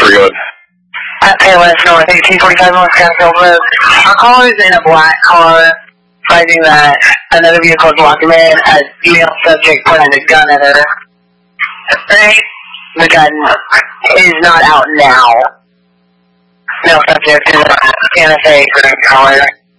number, go ahead. At Payless North, 1845 North Castle Road. Our caller is in a black car, citing that another vehicle is locked him in as male subject pointed a gun at her. The gun is not out now. Male subject is a Santa Fe green color.